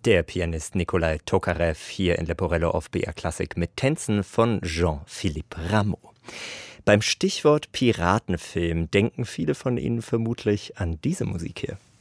Der Pianist Nikolai Tokarev hier in Leporello auf BR Klassik mit Tänzen von Jean-Philippe Rameau. Beim Stichwort Piratenfilm denken viele von Ihnen vermutlich an diese Musik hier.